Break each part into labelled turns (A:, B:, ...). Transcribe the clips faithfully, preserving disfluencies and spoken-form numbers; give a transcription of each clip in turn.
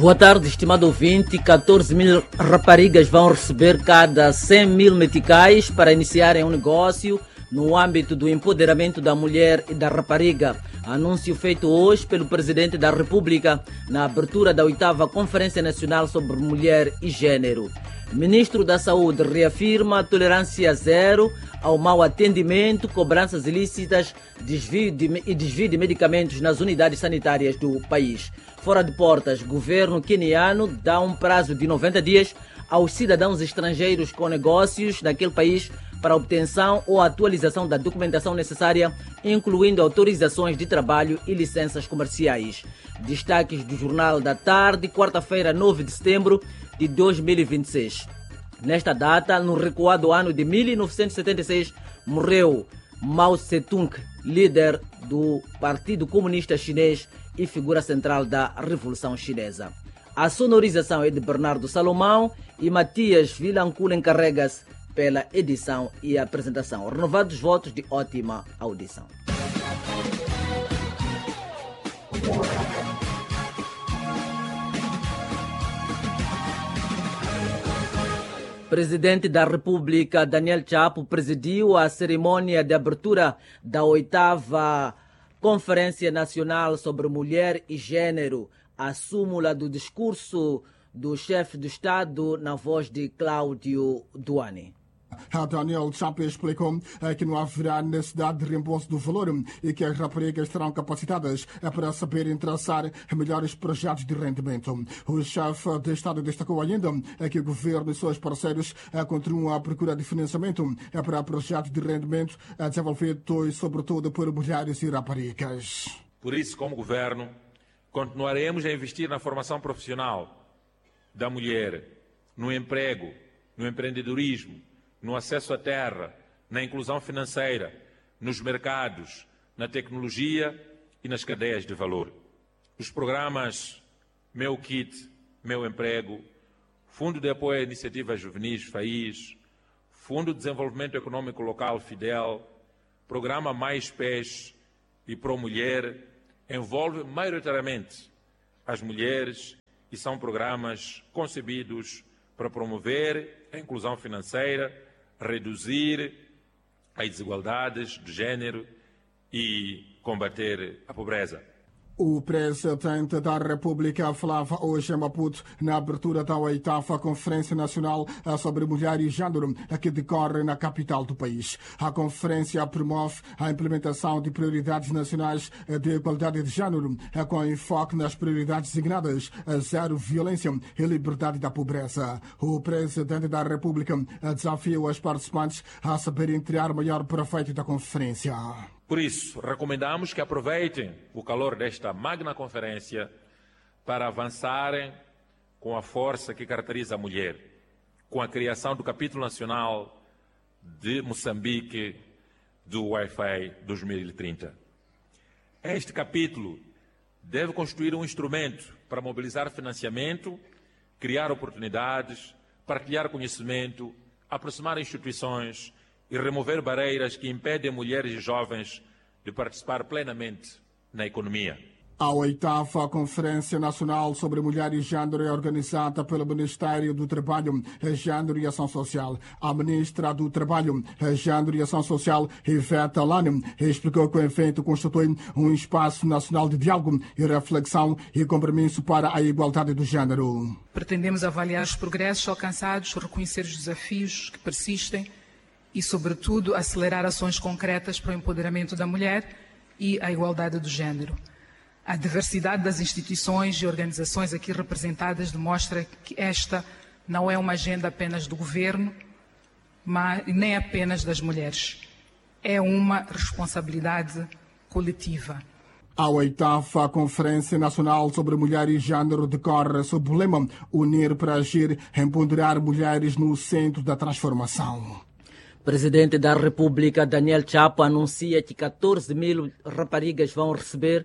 A: Boa tarde, estimado ouvinte. catorze mil raparigas vão receber cada cem mil meticais para iniciarem um negócio no âmbito do empoderamento da mulher e da rapariga. Anúncio feito hoje pelo Presidente da República na abertura da oitava Conferência Nacional sobre Mulher e Gênero. Ministro da Saúde reafirma tolerância zero ao mau atendimento, cobranças ilícitas desvio de, e desvio de medicamentos nas unidades sanitárias do país. Fora de portas, governo queniano dá um prazo de noventa dias aos cidadãos estrangeiros com negócios naquele país para obtenção ou atualização da documentação necessária, incluindo autorizações de trabalho e licenças comerciais. Destaques do Jornal da Tarde, quarta-feira, nove de setembro de dois mil e vinte e seis. Nesta data, no recuado ano de mil novecentos e setenta e seis, morreu Mao Tse-tung, líder do Partido Comunista Chinês e figura central da Revolução Chinesa. A sonorização é de Bernardo Salomão e Matias Vilanculo encarrega-se pela edição e apresentação. Renovados votos de ótima audição. Presidente da República, Daniel Chapo, presidiu a cerimônia de abertura da oitava Conferência Nacional sobre Mulher e Gênero, a súmula do discurso do chefe do Estado na voz de Cláudio Duane.
B: Daniel Chapo explicou que não haverá necessidade de reembolso do valor e que as raparigas estarão capacitadas para saberem traçar melhores projetos de rendimento. O chefe de Estado destacou ainda que o governo e seus parceiros continuam à procura de financiamento para projetos de rendimento desenvolvidos sobretudo por mulheres e raparigas.
C: Por isso, como governo, continuaremos a investir na formação profissional da mulher, no emprego, no empreendedorismo, no acesso à terra, na inclusão financeira, nos mercados, na tecnologia e nas cadeias de valor. Os programas Meu Kit, Meu Emprego, Fundo de Apoio a Iniciativas Juvenis FAIS, Fundo de Desenvolvimento Econômico Local FIDEL, Programa Mais Pés e Pro Mulher envolvem maioritariamente as mulheres e são programas concebidos para promover a inclusão financeira, reduzir as desigualdades de género e combater a pobreza.
B: O Presidente da República falava hoje em Maputo na abertura da oitava Conferência Nacional sobre Mulher e Gênero, que decorre na capital do país. A conferência promove a implementação de prioridades nacionais de igualdade de género, com enfoque nas prioridades designadas zero violência e liberdade da pobreza. O Presidente da República desafiou os participantes a saberem tirar maior proveito da conferência.
C: Por isso, recomendamos que aproveitem o calor desta magna conferência para avançarem com a força que caracteriza a mulher, com a criação do capítulo nacional de Moçambique do Wi-Fi dois mil e trinta. Este capítulo deve constituir um instrumento para mobilizar financiamento, criar oportunidades, partilhar conhecimento, aproximar instituições e remover barreiras que impedem mulheres e jovens de participar plenamente na economia.
B: A oitava Conferência Nacional sobre Mulher e Gênero é organizada pelo Ministério do Trabalho, Gênero e Ação Social. A ministra do Trabalho, Gênero e Ação Social, Ivete Lane, explicou que o evento constitui um espaço nacional de diálogo e reflexão e compromisso para a igualdade do gênero.
D: Pretendemos avaliar os progressos alcançados, reconhecer os desafios que persistem e, sobretudo, acelerar ações concretas para o empoderamento da mulher e a igualdade do gênero. A diversidade das instituições e organizações aqui representadas demonstra que esta não é uma agenda apenas do governo, mas nem apenas das mulheres. É uma responsabilidade coletiva.
B: A oitava Conferência Nacional sobre Mulher e Gênero decorre sob o lema Unir para Agir, empoderar mulheres no centro da transformação.
A: Presidente da República, Daniel Chapo, anuncia que catorze mil raparigas vão receber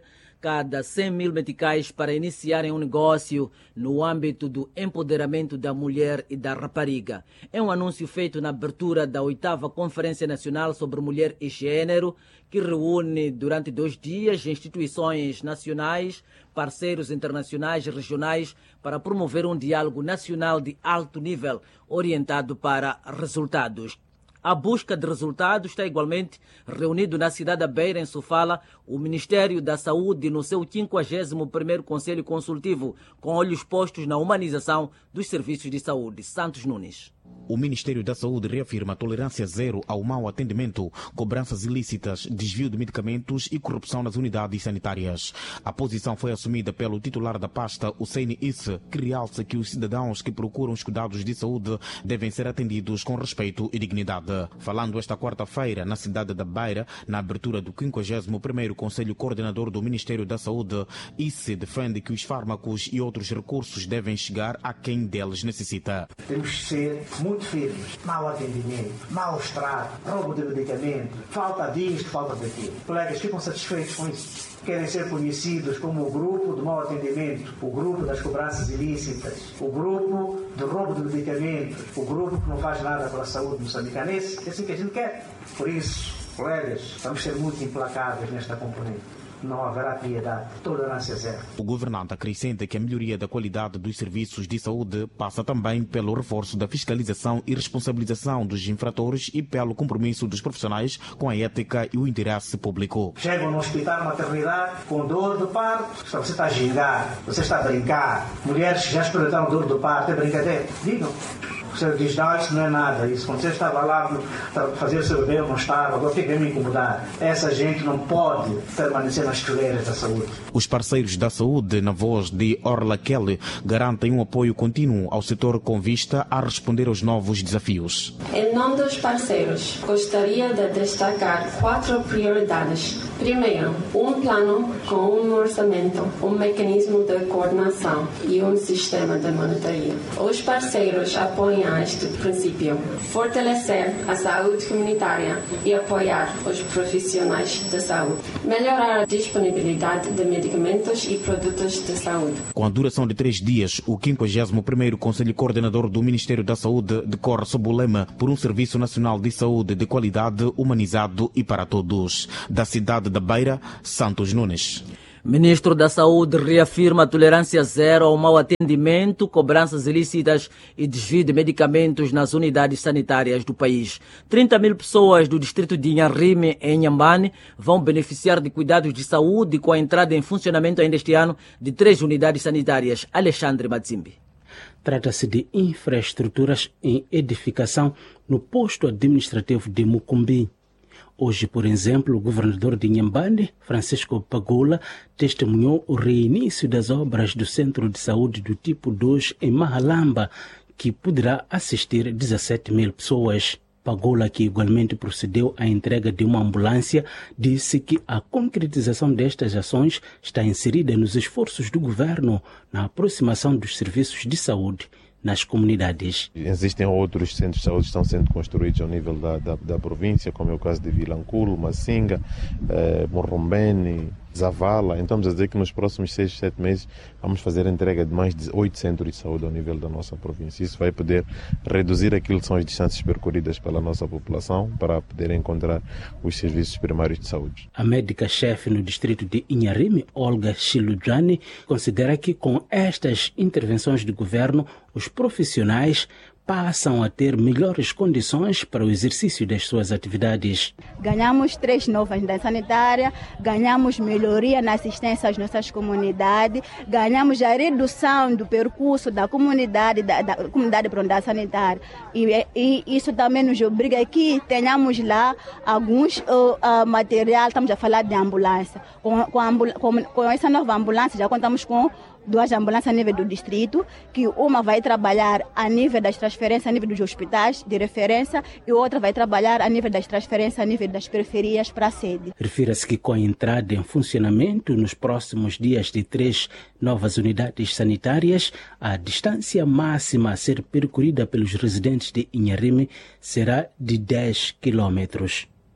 A: cada cem mil meticais para iniciarem um negócio no âmbito do empoderamento da mulher e da rapariga. É um anúncio feito na abertura da oitava Conferência Nacional sobre Mulher e Gênero, que reúne durante dois dias instituições nacionais, parceiros internacionais e regionais para promover um diálogo nacional de alto nível orientado para resultados. A busca de resultados está igualmente reunido na cidade da Beira, em Sofala, o Ministério da Saúde no seu quinquagésimo primeiro Conselho Consultivo, com olhos postos na humanização dos serviços de saúde. Santos Nunes.
E: O Ministério da Saúde reafirma tolerância zero ao mau atendimento, cobranças ilícitas, desvio de medicamentos e corrupção nas unidades sanitárias. A posição foi assumida pelo titular da pasta, Hussein Isse, que realça que os cidadãos que procuram os cuidados de saúde devem ser atendidos com respeito e dignidade. Falando esta quarta-feira na cidade da Beira, na abertura do quinquagésimo primeiro Conselho Coordenador do Ministério da Saúde, Isse defende que os fármacos e outros recursos devem chegar a quem deles necessita.
F: Temos que ser muito firmes. Mau atendimento, mau trato, roubo de medicamento, falta disto, falta daquilo. Colegas ficam satisfeitos com isso. Querem ser conhecidos como o grupo do mau atendimento, o grupo das cobranças ilícitas, o grupo do roubo de medicamentos, o grupo que não faz nada pela saúde moçambicanense. É assim que a gente quer. Por isso, colegas, vamos ser muito implacáveis nesta componente. Não haverá piedade, tolerância zero.
E: O governante acrescenta que a melhoria da qualidade dos serviços de saúde passa também pelo reforço da fiscalização e responsabilização dos infratores e pelo compromisso dos profissionais com a ética e o interesse público.
F: Chegam no hospital maternidade com dor do parto, você está a gingar, você está a brincar. Mulheres que já experimentaram dor do parto, é brincadeira. Digam. Você diz, não, isso não é nada. Isso, quando você estava lá para fazer o seu bebê, eu não estava, agora fica a me incomodar. Essa gente não pode permanecer nas fileiras da saúde.
E: Os parceiros da saúde, na voz de Orla Kelly, garantem um apoio contínuo ao setor com vista a responder aos novos desafios.
G: Em nome dos parceiros, gostaria de destacar quatro prioridades. Primeiro, um plano com um orçamento, um mecanismo de coordenação e um sistema de monitoria. Os parceiros apoiam este princípio, fortalecer a saúde comunitária e apoiar os profissionais de saúde, melhorar a disponibilidade de medicamentos e produtos de saúde.
E: Com a duração de três dias, o quinquagésimo primeiro Conselho Coordenador do Ministério da Saúde decorre sob o lema por um Serviço Nacional de Saúde de qualidade, humanizado e para todos. Da cidade da Beira, Santos Nunes.
A: Ministro da Saúde reafirma a tolerância zero ao mau atendimento, cobranças ilícitas e desvio de medicamentos nas unidades sanitárias do país. trinta mil pessoas do distrito de Inharime, em Inhambane, vão beneficiar de cuidados de saúde com a entrada em funcionamento ainda este ano de três unidades sanitárias. Alexandre Matzimbi.
H: Trata-se de infraestruturas em edificação no posto administrativo de Mucumbi. Hoje, por exemplo, o governador de Inhambane, Francisco Pagola, testemunhou o reinício das obras do Centro de Saúde do Tipo dois em Mahalamba, que poderá assistir dezessete mil pessoas. Pagola, que igualmente procedeu à entrega de uma ambulância, disse que a concretização destas ações está inserida nos esforços do governo na aproximação dos serviços de saúde nas comunidades.
I: Existem outros centros de saúde que estão sendo construídos ao nível da, da, da província, como é o caso de Vilanculo, Massinga, eh, Morrombene, Zavala. Então, vamos dizer que nos próximos seis, sete meses vamos fazer a entrega de mais de oito centros de saúde ao nível da nossa província. Isso vai poder reduzir aquilo que são as distâncias percorridas pela nossa população para poder encontrar os serviços primários de saúde.
H: A médica-chefe no distrito de Inharime, Olga Chiludrani, considera que com estas intervenções do governo, os profissionais passam a ter melhores condições para o exercício das suas atividades.
J: Ganhamos três novas unidades sanitárias, ganhamos melhoria na assistência às nossas comunidades, ganhamos a redução do percurso da comunidade, da, da comunidade para a unidade sanitária. E, e isso também nos obriga que tenhamos lá alguns uh, uh, material, estamos a falar de ambulância. Com, com, ambul com, com essa nova ambulância já contamos com duas ambulâncias a nível do distrito, que uma vai trabalhar a nível das transferências, a nível dos hospitais de referência, e outra vai trabalhar a nível das transferências, a nível das periferias para a sede.
H: Refira-se que com a entrada em funcionamento nos próximos dias de três novas unidades sanitárias, a distância máxima a ser percorrida pelos residentes de Inharime será de dez quilômetros.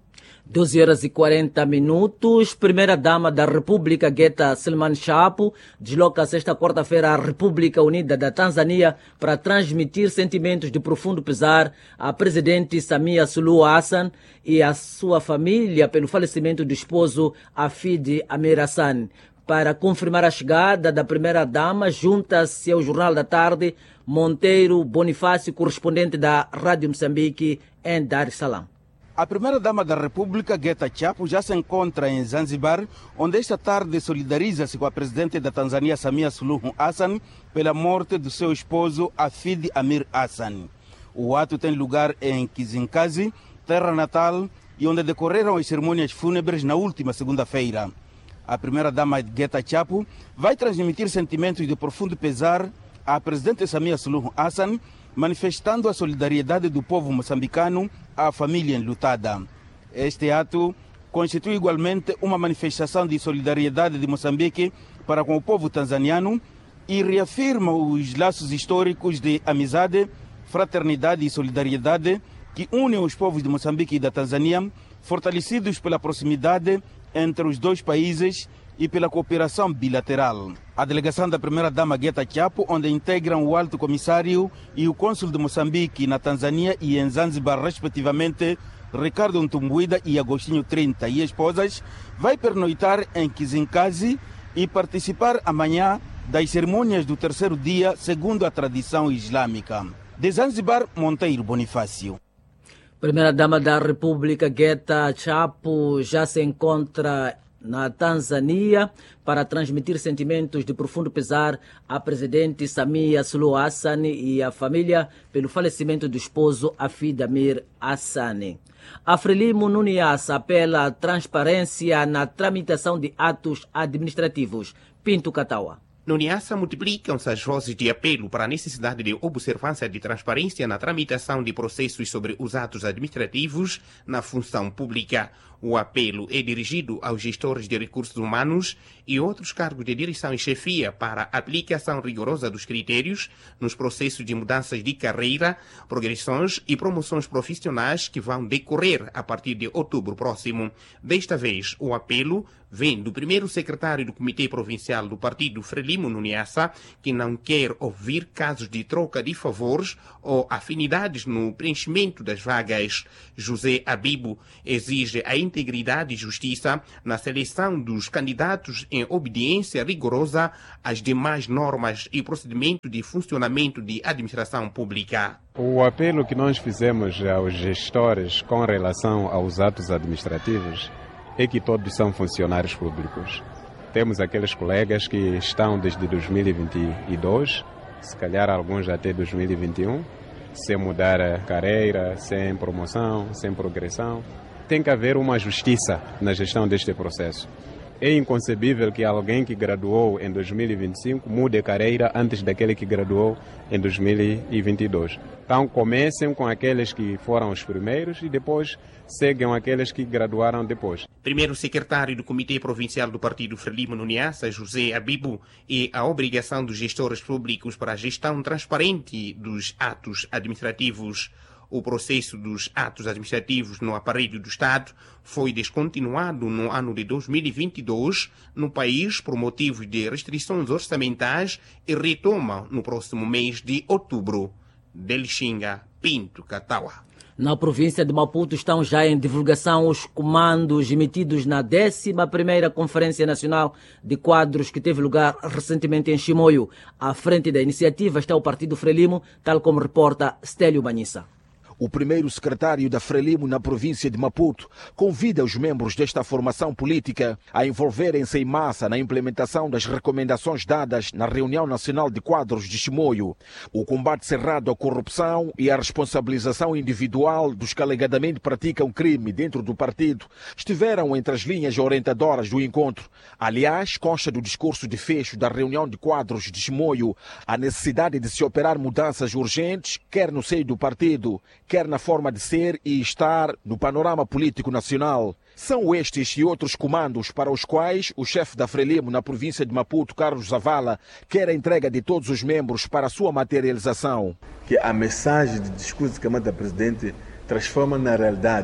A: doze horas e quarenta minutos. Primeira-dama da República, Geta Silman Chapo, desloca-se esta quarta-feira à República Unida da Tanzânia para transmitir sentimentos de profundo pesar à presidente Samia Suluhu Hassan e à sua família pelo falecimento do esposo Hafidh Amir Hassan. Para confirmar a chegada da primeira-dama, junta-se ao Jornal da Tarde Monteiro Bonifácio, correspondente da Rádio Moçambique em Dar es Salaam.
K: A primeira-dama da República, Geta Chapo, já se encontra em Zanzibar, onde esta tarde solidariza-se com a presidente da Tanzânia, Samia Suluhu Hassan, pela morte do seu esposo Hafidh Amir Hassan. O ato tem lugar em Kizinkazi, terra natal, e onde decorreram as cerimônias fúnebres na última segunda-feira. A primeira-dama Geta Chapo vai transmitir sentimentos de profundo pesar à presidente Samia Suluhu Hassan, manifestando a solidariedade do povo moçambicano à família enlutada. Este ato constitui igualmente uma manifestação de solidariedade de Moçambique para com o povo tanzaniano e reafirma os laços históricos de amizade, fraternidade e solidariedade que unem os povos de Moçambique e da Tanzânia, fortalecidos pela proximidade entre os dois países e pela cooperação bilateral. A delegação da primeira-dama Geta Chapo, onde integram o alto comissário e o cônsul de Moçambique na Tanzânia e em Zanzibar, respectivamente, Ricardo Ntumbuida e Agostinho trinta, e esposas, vai pernoitar em Kizinkazi e participar amanhã das cerimônias do terceiro dia, segundo a tradição islâmica. De Zanzibar, Monteiro Bonifácio.
A: Primeira-dama da República, Geta Chapo, já se encontra na Tanzânia para transmitir sentimentos de profundo pesar à presidente Samia Suluhu Hassan e à família pelo falecimento do esposo Hafidh Amir Hassan. A Frelimo no Niassa apela à transparência na tramitação de atos administrativos. Pinto Katawa.
L: No Niassa multiplicam-se as vozes de apelo para a necessidade de observância de transparência na tramitação de processos sobre os atos administrativos na função pública. O apelo é dirigido aos gestores de recursos humanos e outros cargos de direção e chefia para a aplicação rigorosa dos critérios nos processos de mudanças de carreira, progressões e promoções profissionais que vão decorrer a partir de outubro próximo. Desta vez, o apelo vem do primeiro secretário do Comitê Provincial do Partido Frelimo no Niassa, que não quer ouvir casos de troca de favores ou afinidades no preenchimento das vagas. José Abibo exige a integridade e justiça na seleção dos candidatos em obediência rigorosa às demais normas e procedimentos de funcionamento de administração pública.
M: O apelo que nós fizemos aos gestores com relação aos atos administrativos é que todos são funcionários públicos. Temos aqueles colegas que estão desde dois mil e vinte e dois, se calhar alguns até dois mil e vinte e um, sem mudar a carreira, sem promoção, sem progressão. Tem que haver uma justiça na gestão deste processo. É inconcebível que alguém que graduou em dois mil e vinte e cinco mude a carreira antes daquele que graduou em dois mil e vinte e dois. Então comecem com aqueles que foram os primeiros e depois seguem aqueles que graduaram depois.
L: Primeiro secretário do Comitê Provincial do Partido Frelimo no Niassa, José Abibo, e a obrigação dos gestores públicos para a gestão transparente dos atos administrativos. O processo dos atos administrativos no aparelho do Estado foi descontinuado no ano de dois mil e vinte e dois no país por motivos de restrições orçamentais e retoma no próximo mês de outubro. Delixinga, Pinto Katawa.
A: Na província de Maputo estão já em divulgação os comandos emitidos na décima primeira Conferência Nacional de Quadros que teve lugar recentemente em Chimoio. À frente da iniciativa está o Partido Frelimo, tal como reporta Stélio Banhissa.
N: O primeiro secretário da Frelimo na província de Maputo convida os membros desta formação política a envolverem-se em massa na implementação das recomendações dadas na Reunião Nacional de Quadros de Chimoio. O combate cerrado à corrupção e a responsabilização individual dos que alegadamente praticam crime dentro do partido estiveram entre as linhas orientadoras do encontro. Aliás, consta do discurso de fecho da Reunião de Quadros de Chimoio a necessidade de se operar mudanças urgentes, quer no seio do partido, quer na forma de ser e estar no panorama político nacional. São estes e outros comandos para os quais o chefe da Frelimo na província de Maputo, Carlos Zavala, quer a entrega de todos os membros para a sua materialização.
O: Que a mensagem de discurso de Câmara da Presidente transforma na realidade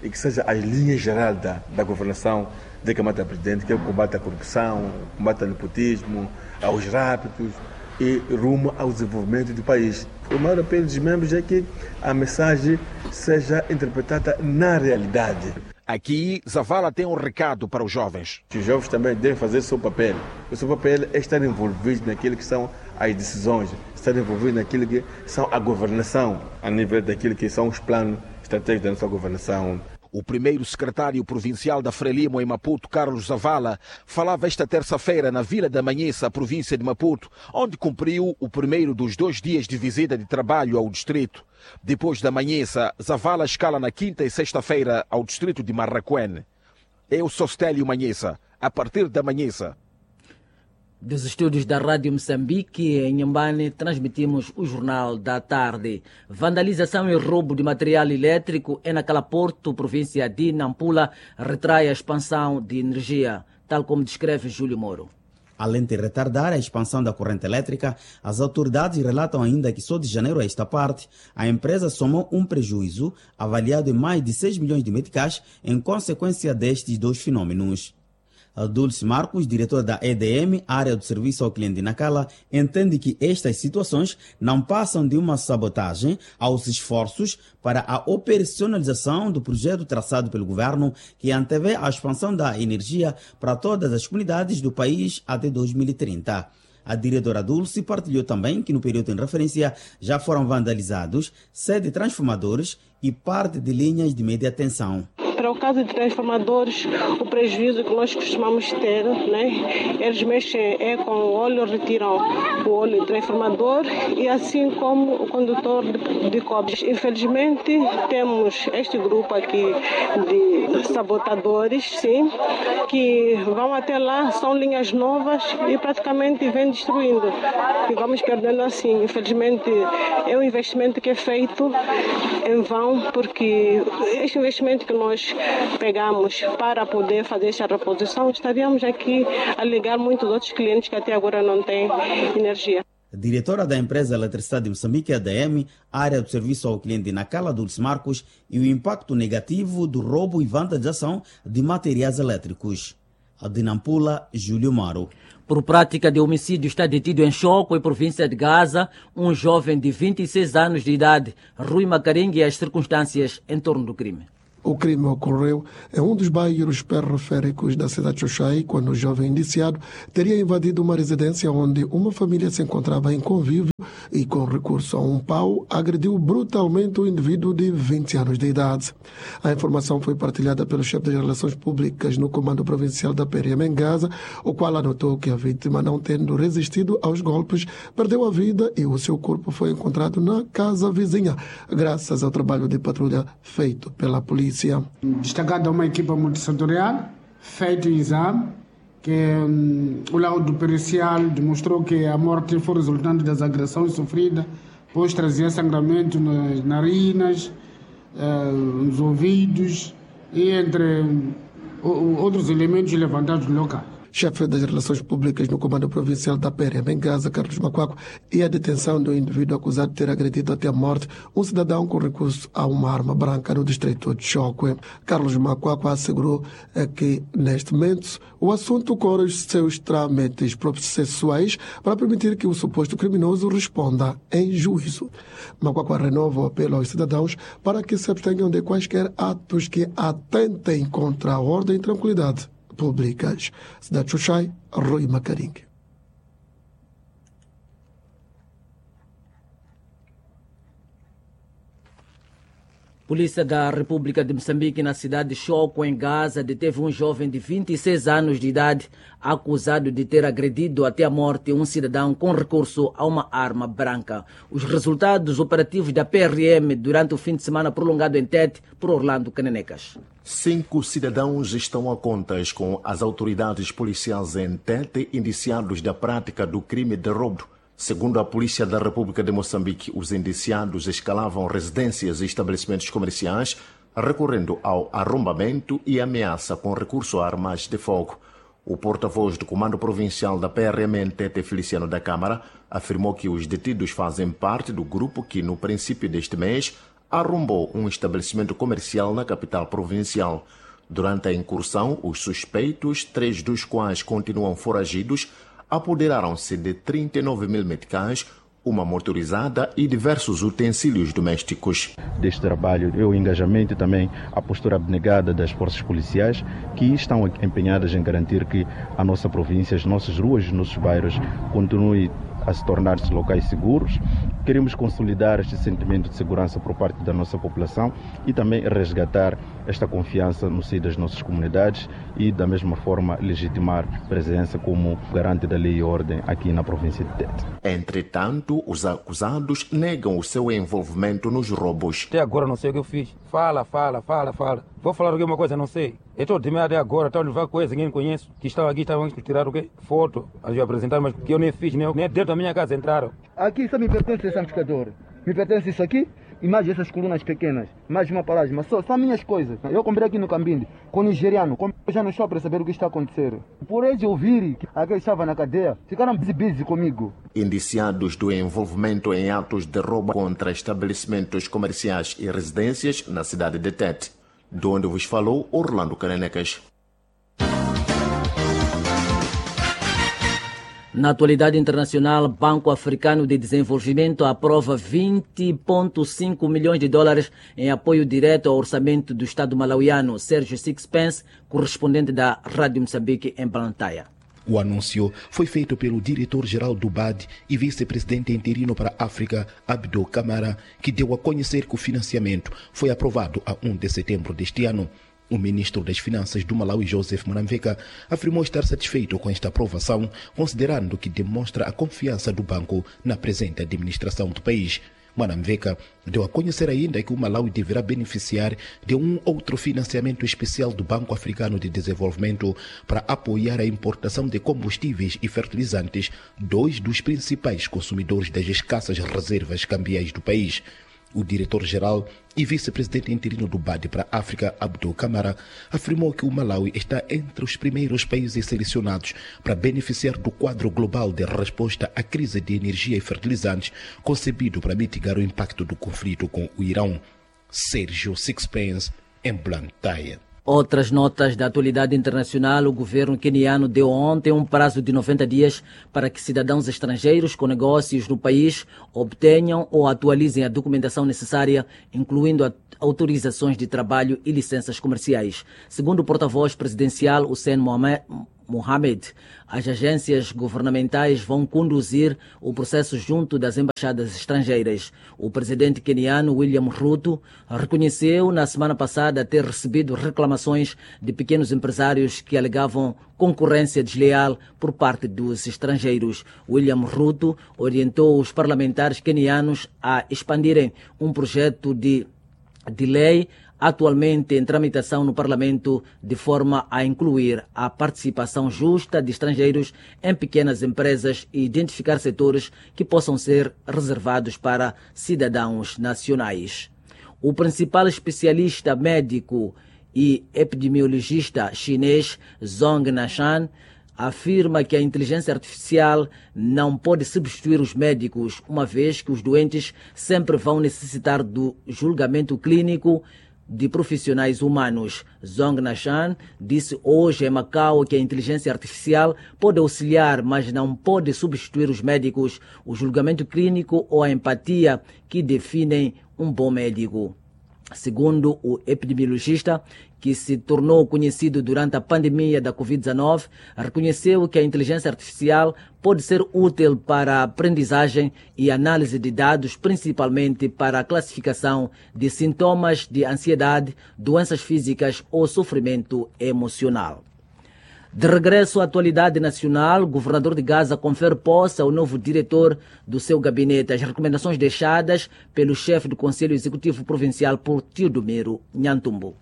O: e que seja a linha geral da, da governação da Câmara da Presidente, que é o combate à corrupção, o combate ao nepotismo, aos rápidos e rumo ao desenvolvimento do país. O maior apelo dos membros é que a mensagem seja interpretada na realidade.
N: Aqui, Zavala tem um recado para os jovens.
O: Os jovens também devem fazer o seu papel. O seu papel é estar envolvidos naquilo que são as decisões, estar envolvidos naquilo que são a governação, a nível daquilo que são os planos estratégicos da nossa governação.
N: O primeiro secretário provincial da Frelimo em Maputo, Carlos Zavala, falava esta terça-feira na Vila da Manhissa, província de Maputo, onde cumpriu o primeiro dos dois dias de visita de trabalho ao distrito. Depois da Manhissa, Zavala escala na quinta e sexta-feira ao distrito de Marraquém. Eu sou Stélio Manhissa, a partir da Manhissa.
A: Dos estúdios da Rádio Moçambique, em Nhambane, transmitimos o Jornal da Tarde. Vandalização e roubo de material elétrico em Nacalaporto, província de Nampula, retrai a expansão de energia, tal como descreve Júlio Moro.
P: Além de retardar a expansão da corrente elétrica, as autoridades relatam ainda que só de janeiro a esta parte, a empresa somou um prejuízo avaliado em mais de seis milhões de meticais em consequência destes dois fenômenos. Dulce Marcos, diretor da E D M, área do serviço ao cliente de Nacala, entende que estas situações não passam de uma sabotagem aos esforços para a operacionalização do projeto traçado pelo governo que antevê a expansão da energia para todas as comunidades do país até dois mil e trinta. A diretora Dulce partilhou também que no período em referência já foram vandalizados sete transformadores e parte de linhas de média tensão.
Q: Para o caso de transformadores, o prejuízo que nós costumamos ter, né? Eles mexem é com o óleo, retiram o óleo do transformador e assim como o condutor de, de cobre. Infelizmente, temos este grupo aqui de sabotadores, sim, que vão até lá, são linhas novas e praticamente vêm destruindo. E vamos perdendo assim. Infelizmente, é um investimento que é feito em vão, porque este investimento que nós pegamos para poder fazer essa reposição, estaríamos aqui a ligar muitos outros clientes que até agora não têm energia.
P: Diretora da empresa Eletricidade de Moçambique, A D M, área do serviço ao cliente de Nacala, Dulce Marcos, e o impacto negativo do roubo e vandalização de materiais elétricos. De Nampula, Júlio Maro.
A: Por prática de homicídio está detido em Choco, em província de Gaza, um jovem de vinte e seis anos de idade, Rui Macaringue, e as circunstâncias em torno do crime.
R: O crime ocorreu em um dos bairros periféricos da cidade de Xoxai, quando o jovem indiciado teria invadido uma residência onde uma família se encontrava em convívio e, com recurso a um pau, agrediu brutalmente o indivíduo de vinte anos de idade. A informação foi partilhada pelo chefe das Relações Públicas no Comando Provincial da P R M em Gaza, o qual anotou que a vítima, não tendo resistido aos golpes, perdeu a vida e o seu corpo foi encontrado na casa vizinha, graças ao trabalho de patrulha feito pela polícia.
S: Destacada uma equipa multissetorial, feito o exame, que um, o laudo pericial demonstrou que a morte foi resultante das agressões sofridas, pois trazia sangramento nas narinas, uh, nos ouvidos e entre uh, outros elementos levantados do local.
R: Chefe das Relações Públicas no Comando Provincial da P R M em Gaza, Carlos Macuaco, e a detenção do indivíduo acusado de ter agredido até a morte um cidadão com recurso a uma arma branca no distrito de Choque. Carlos Macuaco assegurou que, neste momento, o assunto corre os seus trâmites processuais para permitir que o suposto criminoso responda em juízo. Macuaco renova o apelo aos cidadãos para que se abstenham de quaisquer atos que atentem contra a ordem e tranquilidade públicas. Cidade de Xoxai, Rui Macaringue.
A: Polícia da República de Moçambique, na cidade de Choco, em Gaza, deteve um jovem de vinte e seis anos de idade acusado de ter agredido até a morte um cidadão com recurso a uma arma branca. Os resultados operativos da P R M durante o fim de semana prolongado em Tete por Orlando Canenecas.
T: Cinco cidadãos estão a contas com as autoridades policiais em Tete, indiciados da prática do crime de roubo. Segundo a Polícia da República de Moçambique, os indiciados escalavam residências e estabelecimentos comerciais, recorrendo ao arrombamento e ameaça com recurso a armas de fogo. O porta-voz do Comando Provincial da P R M em Tete, Feliciano da Câmara, afirmou que os detidos fazem parte do grupo que, no princípio deste mês, arrombou um estabelecimento comercial na capital provincial. Durante a incursão, os suspeitos, três dos quais continuam foragidos, apoderaram-se de trinta e nove mil meticais, uma motorizada e diversos utensílios domésticos.
U: Deste trabalho é o engajamento e também a postura abnegada das forças policiais que estão empenhadas em garantir que a nossa província, as nossas ruas, os nossos bairros continuem a se tornar-se locais seguros. Queremos consolidar este sentimento de segurança por parte da nossa população e também resgatar esta confiança no seio das nossas comunidades e, da mesma forma, legitimar presença como garante da lei e ordem aqui na província de Tete.
T: Entretanto, os acusados negam o seu envolvimento nos roubos.
V: Até agora não sei o que eu fiz. Fala, fala, fala, fala. Vou falar alguma coisa, não sei. Eu estou de meia até agora, estou a levar coisa, ninguém me conhece. Que estavam aqui, estavam a tirar o quê? Foto, a apresentar, mas que eu nem fiz, nem, nem dentro da minha casa entraram.
W: Aqui só me pertence esse amplificador. Me pertence isso aqui e mais essas colunas pequenas. Mais uma paragem, mas só, são minhas coisas. Eu comprei aqui no Cambinde, com o nigeriano. Comprei já no shopping para saber o que está a acontecer. Por eles ouvirem que aquele estava na cadeia, ficaram busy, busy comigo.
T: Indiciados do envolvimento em atos de roubo contra estabelecimentos comerciais e residências na cidade de Tete. De onde vos falou Orlando Canenecas.
A: Na atualidade internacional, Banco Africano de Desenvolvimento aprova vinte vírgula cinco milhões de dólares em apoio direto ao orçamento do Estado malauiano. Sérgio Sixpence, correspondente da Rádio Moçambique em Blantyre.
E: O anúncio foi feito pelo diretor-geral do B A D e vice-presidente interino para a África, Abdou Camara, que deu a conhecer que o financiamento foi aprovado a primeiro de setembro deste ano. O ministro das Finanças do Malawi, Joseph Mwanamveka, afirmou estar satisfeito com esta aprovação, considerando que demonstra a confiança do banco na presente administração do país. Mwanamveka deu a conhecer ainda que o Malawi deverá beneficiar de um outro financiamento especial do Banco Africano de Desenvolvimento para apoiar a importação de combustíveis e fertilizantes, dois dos principais consumidores das escassas reservas cambiais do país. O diretor-geral e vice-presidente interino do B A D para a África, Abdou Camara, afirmou que o Malawi está entre os primeiros países selecionados para beneficiar do quadro global de resposta à crise de energia e fertilizantes, concebido para mitigar o impacto do conflito com o Irão. Sérgio Sixpence, em Blantyre.
A: Outras notas da atualidade internacional. O governo queniano deu ontem um prazo de noventa dias para que cidadãos estrangeiros com negócios no país obtenham ou atualizem a documentação necessária, incluindo autorizações de trabalho e licenças comerciais. Segundo o porta-voz presidencial Hussein Mohamed, Mohamed, as agências governamentais vão conduzir o processo junto das embaixadas estrangeiras. O presidente queniano William Ruto reconheceu na semana passada ter recebido reclamações de pequenos empresários que alegavam concorrência desleal por parte dos estrangeiros. William Ruto orientou os parlamentares quenianos a expandirem um projeto de, de lei atualmente em tramitação no Parlamento, de forma a incluir a participação justa de estrangeiros em pequenas empresas e identificar setores que possam ser reservados para cidadãos nacionais. O principal especialista médico e epidemiologista chinês Zhong Nashan afirma que a inteligência artificial não pode substituir os médicos, uma vez que os doentes sempre vão necessitar do julgamento clínico de profissionais humanos. Zhong Nashan disse hoje em Macau que a inteligência artificial pode auxiliar, mas não pode substituir os médicos, o julgamento clínico ou a empatia que definem um bom médico. Segundo o epidemiologista, que se tornou conhecido durante a pandemia da covid dezenove, reconheceu que a inteligência artificial pode ser útil para a aprendizagem e análise de dados, principalmente para a classificação de sintomas de ansiedade, doenças físicas ou sofrimento emocional. De regresso à atualidade nacional, o governador de Gaza confere posse ao novo diretor do seu gabinete. As recomendações deixadas pelo chefe do Conselho Executivo Provincial por Teodomiro Nhantumbo.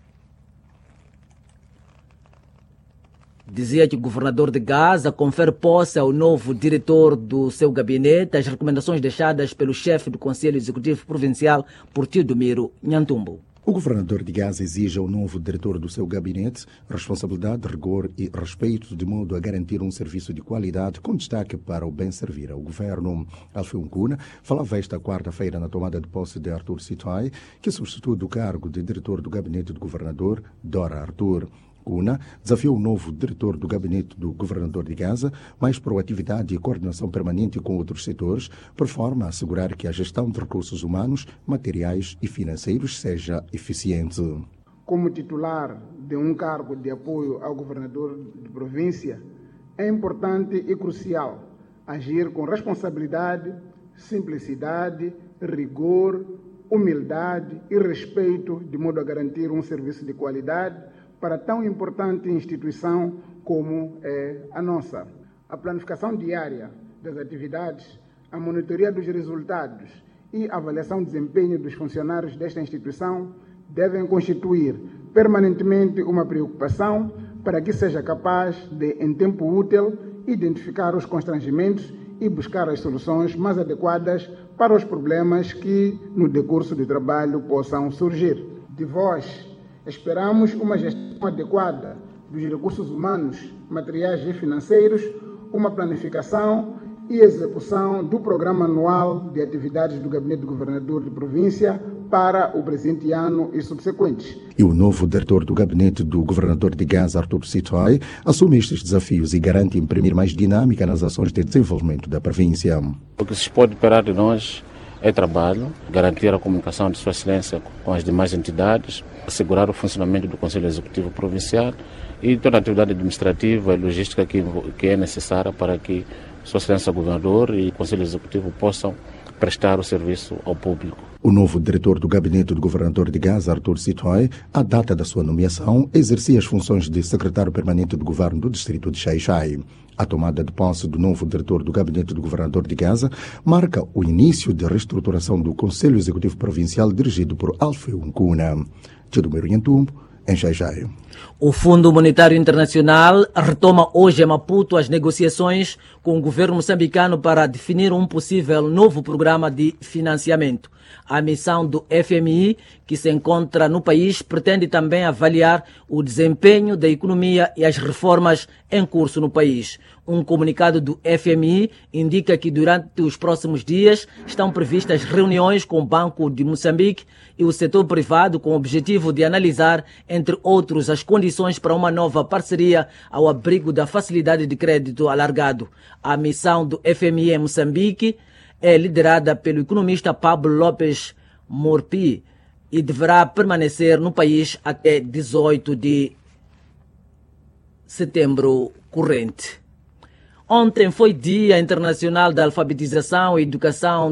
A: Dizia que o governador de Gaza confere posse ao novo diretor do seu gabinete. As recomendações deixadas pelo chefe do Conselho Executivo Provincial por Teodomiro Nhantumbo.
B: O governador de Gaza exige ao novo diretor do seu gabinete responsabilidade, rigor e respeito, de modo a garantir um serviço de qualidade com destaque para o bem servir ao governo. Alfeu Nkuna falava esta quarta-feira na tomada de posse de Arthur Sitoé, que substitui do cargo de diretor do gabinete do governador, Dora Arthur. Kuna desafiou o novo diretor do gabinete do governador de Gaza mais proatividade e coordenação permanente com outros setores, por forma a assegurar que a gestão de recursos humanos, materiais e financeiros seja eficiente.
S: Como titular de um cargo de apoio ao governador de província, é importante e crucial agir com responsabilidade, simplicidade, rigor, humildade e respeito, de modo a garantir um serviço de qualidade para tão importante instituição como é a nossa. A planificação diária das atividades, a monitoria dos resultados e a avaliação do desempenho dos funcionários desta instituição devem constituir permanentemente uma preocupação para que seja capaz de, em tempo útil, identificar os constrangimentos e buscar as soluções mais adequadas para os problemas que, no decurso do trabalho, possam surgir. De vós, esperamos uma gestão adequada dos recursos humanos, materiais e financeiros, uma planificação e execução do programa anual de atividades do Gabinete do Governador de Província para o presente ano e subsequentes.
B: E o novo diretor do gabinete do governador de Gaza, Arthur Sitoé, assume estes desafios e garante imprimir mais dinâmica nas ações de desenvolvimento da província.
C: O que se pode esperar de nós é trabalho, garantir a comunicação de Sua Excelência com as demais entidades, assegurar o funcionamento do Conselho Executivo Provincial e toda a atividade administrativa e logística que, que é necessária para que Sua Excelência Governador e o Conselho Executivo possam prestar o serviço ao público.
B: O novo diretor do gabinete do governador de Gaza, Arthur Sitoé, à data da sua nomeação, exercia as funções de secretário permanente do governo do distrito de Xai-Xai. A tomada de posse do novo diretor do gabinete do governador de Gaza marca o início da reestruturação do Conselho Executivo Provincial dirigido por Alfeu Nkuna. Tidomiro Nhantumbo, em Xai-Xai.
A: O Fundo Monetário Internacional retoma hoje em Maputo as negociações com o governo moçambicano para definir um possível novo programa de financiamento. A missão do F M I, que se encontra no país, pretende também avaliar o desempenho da economia e as reformas em curso no país. Um comunicado do F M I indica que durante os próximos dias estão previstas reuniões com o Banco de Moçambique e o setor privado com o objetivo de analisar, entre outros, as condições para uma nova parceria ao abrigo da facilidade de crédito alargado. A missão do F M I em Moçambique é liderada pelo economista Pablo Lopes Morpi e deverá permanecer no país até dezoito de setembro corrente. Ontem foi Dia Internacional da Alfabetização e Educação